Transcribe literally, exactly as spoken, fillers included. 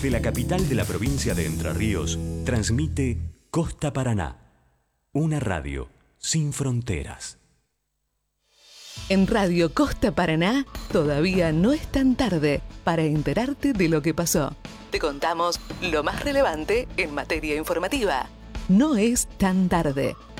Desde la capital de la provincia de Entre Ríos, transmite Costa Paraná, una radio sin fronteras. En Radio Costa Paraná, todavía no es tan tarde para enterarte de lo que pasó. Te contamos lo más relevante en materia informativa. No es tan tarde.